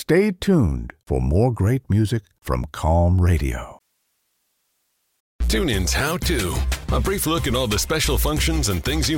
Stay tuned for more great music from Calm Radio. TuneIn's How To. A brief look at all the special functions and things you